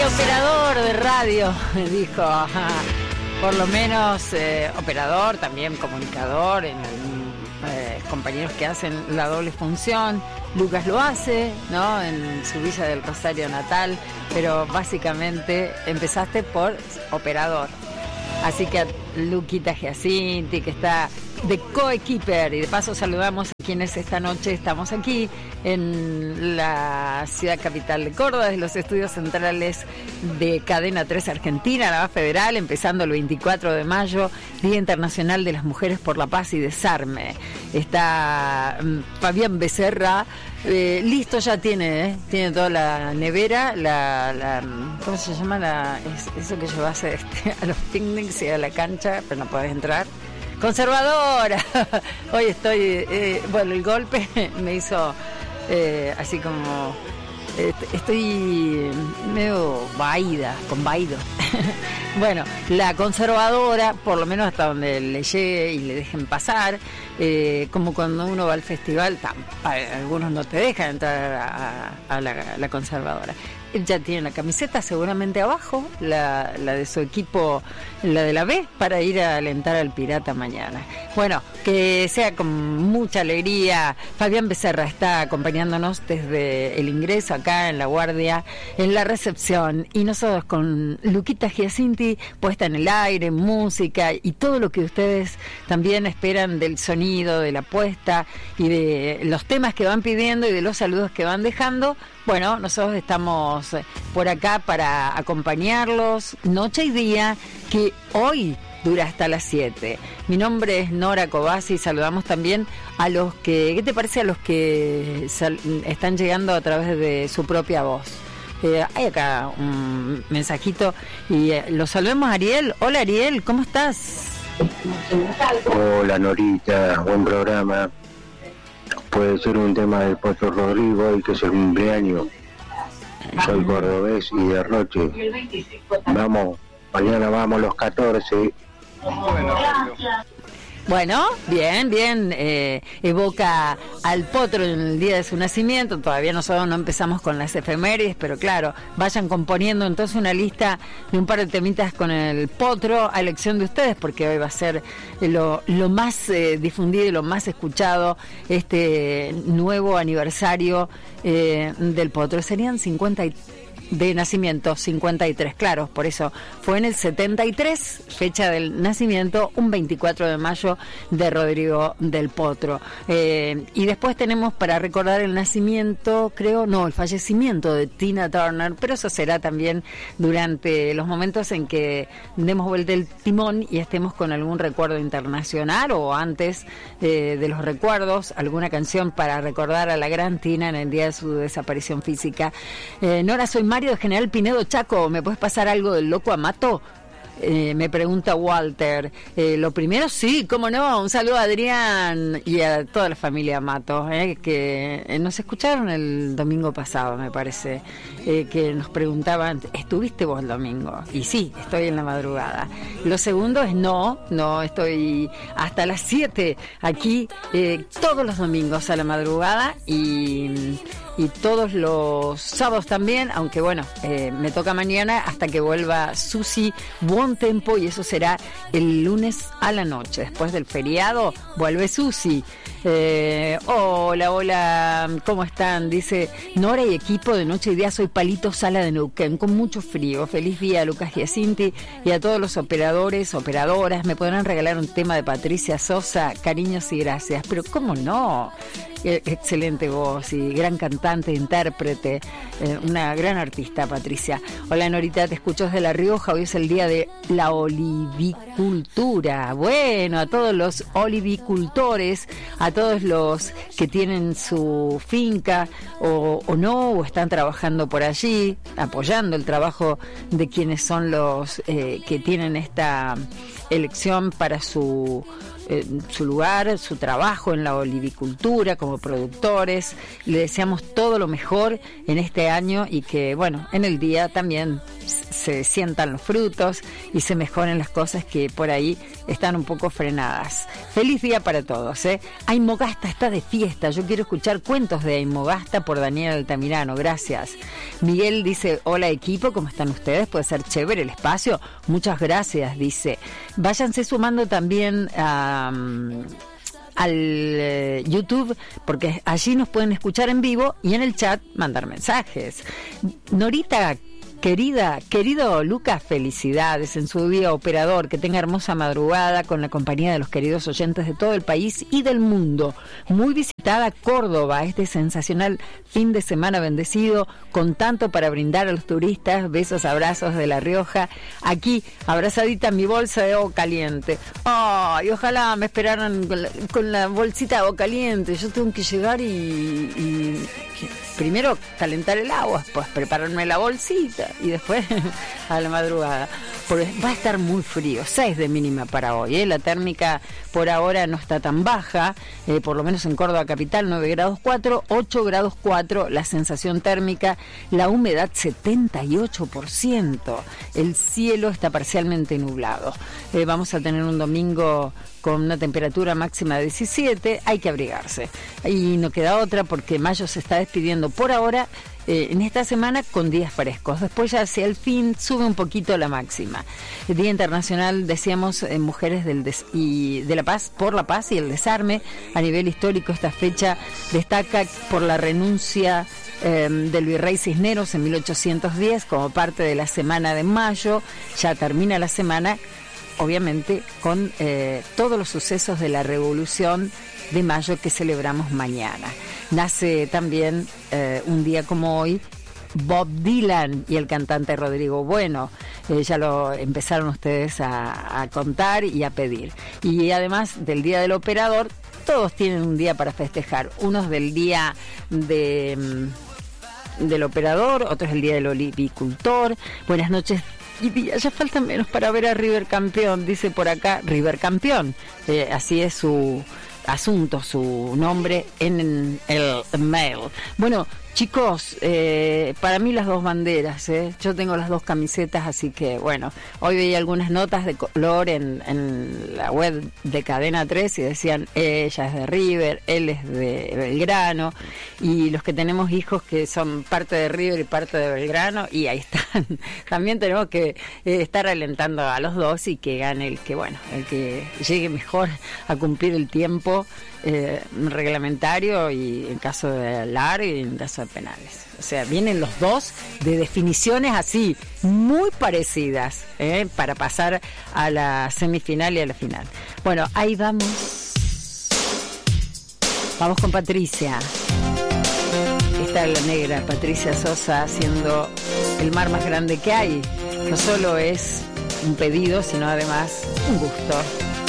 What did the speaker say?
operador de radio, dijo, ajá. Por lo menos operador, también comunicador, compañeros que hacen la doble función. Lucas lo hace, ¿no? En su Villa del Rosario natal, pero básicamente empezaste por operador. Así que a Luquita Giacinti, que está de coequiper, y de paso saludamos a quienes esta noche estamos aquí en la ciudad capital de Córdoba, desde los estudios centrales de Cadena 3 Argentina, la Federal, empezando el 24 de mayo, Día Internacional de las Mujeres por la Paz y Desarme. Está Fabián Becerra, listo ya tiene toda la nevera, ¿cómo se llama? Eso que llevas a los picnics y a la cancha, pero no podés entrar. Conservadora. Hoy estoy, bueno, el golpe me hizo así como, estoy medio con vaído. Bueno, la conservadora, por lo menos hasta donde le llegue y le dejen pasar, como cuando uno va al festival, algunos no te dejan entrar a la conservadora. Él ya tiene la camiseta seguramente abajo, la de su equipo, la de la B, para ir a alentar al Pirata mañana. Bueno, que sea con mucha alegría. Fabián Becerra está acompañándonos desde el ingreso acá en La Guardia, en la recepción, y nosotros con Luquita Giacinti puesta en el aire, música y todo lo que ustedes también esperan del sonido, de la puesta y de los temas que van pidiendo y de los saludos que van dejando. Bueno, nosotros estamos por acá para acompañarlos noche y día, que hoy dura hasta las 7. Mi nombre es Nora Cobasi y saludamos también a los que, ¿qué te parece a los que están llegando a través de su propia voz? Hay acá un mensajito y lo saludemos a Ariel. Hola Ariel, ¿cómo estás? Hola Norita, buen programa. Puede ser un tema del Potro Rodrigo y que es el cumpleaños. Soy cordobés y de Roche. Vamos, mañana vamos los 14. Bueno, bien, evoca al Potro en el día de su nacimiento. Todavía nosotros no empezamos con las efemérides, pero claro, vayan componiendo entonces una lista de un par de temitas con el Potro a elección de ustedes, porque hoy va a ser lo más difundido y lo más escuchado, este nuevo aniversario del Potro. Serían 53 de nacimiento, 53, claro, por eso fue en el 73, fecha del nacimiento, un 24 de mayo de Rodrigo del Potro. Y después tenemos para recordar el nacimiento, el fallecimiento de Tina Turner, pero eso será también durante los momentos en que demos vuelta el timón y estemos con algún recuerdo internacional, o antes de los recuerdos, alguna canción para recordar a la gran Tina en el día de su desaparición física. Nora, soy Mario de General Pinedo, Chaco. ¿Me puedes pasar algo del Loco Amato? Me pregunta Walter. Lo primero, sí, cómo no. Un saludo a Adrián y a toda la familia Amato, que nos escucharon el domingo pasado, me parece, que nos preguntaban, ¿estuviste vos el domingo? Y sí, estoy en la madrugada. Lo segundo es no, estoy hasta las 7 aquí, todos los domingos a la madrugada y todos los sábados también, aunque bueno, me toca mañana hasta que vuelva Susi Buen Tempo, y eso será el lunes a la noche. Después del feriado vuelve Susi. Hola, ¿cómo están? Dice Nora y equipo de Noche y Día, soy Palito Sala de Neuquén, con mucho frío. Feliz día a Lucas Giacinti y a todos los operadores, operadoras. Me podrán regalar un tema de Patricia Sosa, cariños y gracias. Pero ¿cómo no? Excelente voz y gran cantante, intérprete, una gran artista, Patricia. Hola Norita, te escucho desde La Rioja. Hoy es el día de la olivicultura. Bueno, a todos los olivicultores, a todos los que tienen su finca o no, o están trabajando por allí, apoyando el trabajo de quienes son los que tienen esta elección para su lugar, su trabajo en la olivicultura como productores. Le deseamos todo lo mejor en este año y que, bueno, en el día también se sientan los frutos y se mejoren las cosas que por ahí están un poco frenadas. Feliz día para todos, ¿eh? Aymogasta está de fiesta. Yo quiero escuchar cuentos de Aymogasta por Daniel Altamirano. Gracias. Miguel dice, hola equipo, ¿cómo están ustedes? Puede ser chévere el espacio. Muchas gracias, dice. Váyanse sumando también al YouTube, porque allí nos pueden escuchar en vivo y en el chat mandar mensajes. Norita, querido Lucas, felicidades en su día operador, que tenga hermosa madrugada con la compañía de los queridos oyentes de todo el país y del mundo. Muy visitada Córdoba, este sensacional fin de semana bendecido, con tanto para brindar a los turistas. Besos, abrazos de La Rioja. Aquí, abrazadita en mi bolsa de agua caliente. Ay, ojalá me esperaran con la bolsita de agua caliente. Yo tengo que llegar y primero calentar el agua, pues prepararme la bolsita y después a la madrugada. Porque va a estar muy frío, 6 de mínima para hoy, ¿eh? La térmica por ahora no está tan baja, por lo menos en Córdoba capital 9 grados 4, 8 grados 4 la sensación térmica, la humedad 78%, el cielo está parcialmente nublado. Vamos a tener un domingo con una temperatura máxima de 17, hay que abrigarse. Y no queda otra porque mayo se está despidiendo por ahora, en esta semana con días frescos. Después ya hacia el fin sube un poquito la máxima. El Día Internacional, decíamos, Mujeres de la Paz, por la Paz y el Desarme. A nivel histórico esta fecha destaca por la renuncia del virrey Cisneros en 1810 como parte de la Semana de Mayo. Ya termina la semana, obviamente, con todos los sucesos de la Revolución de Mayo que celebramos mañana. Nace también un día como hoy Bob Dylan y el cantante Rodrigo Bueno. Ya lo empezaron ustedes a contar y a pedir. Y además del Día del Operador, todos tienen un día para festejar. Unos del Día del Operador, otros el Día del Olivicultor. Buenas noches. Y ya falta menos para ver a River campeón, dice por acá, River campeón. Así es su asunto, su nombre en el mail. Bueno, chicos, para mí las dos banderas, yo tengo las dos camisetas, así que bueno, hoy veía algunas notas de color en la web de Cadena 3 y decían, ella es de River, él es de Belgrano, y los que tenemos hijos que son parte de River y parte de Belgrano, y ahí están. También tenemos que estar alentando a los dos y que gane el que llegue mejor a cumplir el tiempo reglamentario, y en caso de largo y en caso de penales. O sea, vienen los dos de definiciones así, muy parecidas, para pasar a la semifinal y a la final. Bueno, ahí vamos. Vamos con Patricia. Está la negra Patricia Sosa haciendo El mar más grande que hay. No solo es un pedido, sino además un gusto.